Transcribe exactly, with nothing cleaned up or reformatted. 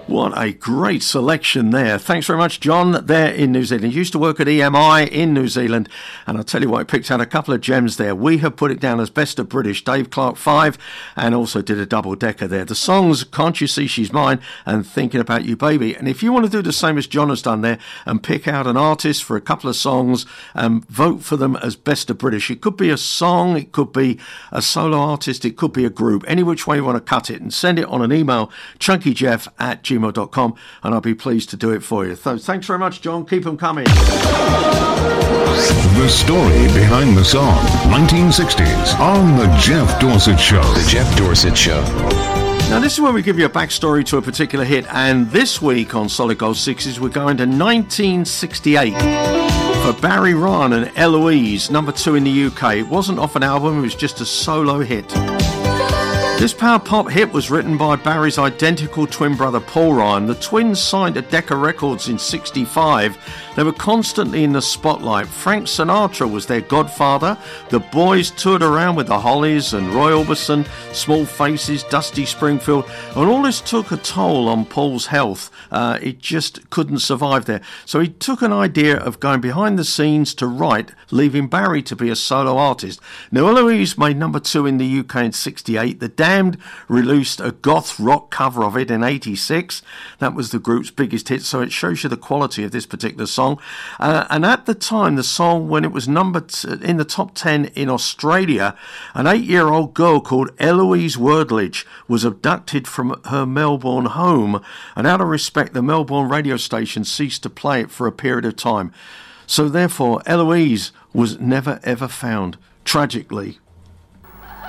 What a great selection there. Thanks very much, John, there in New Zealand. He used to work at E M I in New Zealand, and I'll tell you what, I picked out a couple of gems there. We have put it down as Best of British, Dave Clark five, and also did a double-decker there. The songs, Can't You See She's Mine, and Thinking About You, Baby. And if you want to do the same as John has done there, and pick out an artist for a couple of songs, and vote for them as Best of British. It could be a song, it could be a solo artist, it could be a group, any which way you want to cut it, and send it on an email, chunkyjeff at gmail dot com, and I'll be pleased to do it for you. So thanks very much, John. Keep them coming. The story behind the song, nineteen sixties, on The Jeff Dorsett Show. The Jeff Dorsett Show. Now, this is where we give you a backstory to a particular hit, and this week on Solid Gold sixties, we're going to nineteen sixty-eight for Barry Ryan and Eloise, number two in the U K. It wasn't off an album, it was just a solo hit. This power pop hit was written by Barry's identical twin brother Paul Ryan. The twins signed to Decca Records in sixty-five. They were constantly in the spotlight. Frank Sinatra was their godfather. The boys toured around with the Hollies and Roy Orbison, Small Faces, Dusty Springfield, and all this took a toll on Paul's health. Uh, it just couldn't survive there. So he took an idea of going behind the scenes to write, leaving Barry to be a solo artist. Now, Eloise made number two in the U K in sixty-eight. The Damned released a goth rock cover of it in eighty-six. That was the group's biggest hit, so it shows you the quality of this particular song. Uh, and at the time, the song, when it was number t- in the top ten in Australia, an eight-year-old girl called Eloise Wordledge was abducted from her Melbourne home, and out of respect, the Melbourne radio station ceased to play it for a period of time. So therefore, Eloise was never ever found. Tragically,